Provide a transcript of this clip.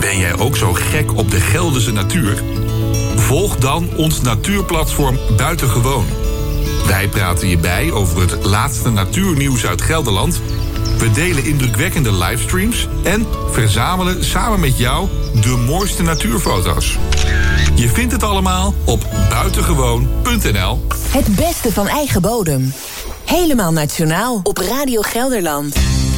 Ben jij ook zo gek op de Gelderse natuur? Volg dan ons natuurplatform Buitengewoon. Wij praten je bij over het laatste natuurnieuws uit Gelderland. We delen indrukwekkende livestreams en verzamelen samen met jou de mooiste natuurfoto's. Je vindt het allemaal op buitengewoon.nl. Het beste van eigen bodem. Helemaal nationaal op Radio Gelderland.